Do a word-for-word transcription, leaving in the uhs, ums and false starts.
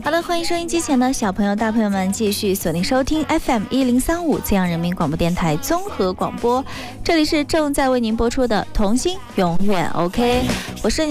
好的，欢迎收音机前的小朋友大朋友们继续锁定收听 F M 一零三五资阳人民广播电台综合广播，这里是正在为您播出的童心永远 OK， 我是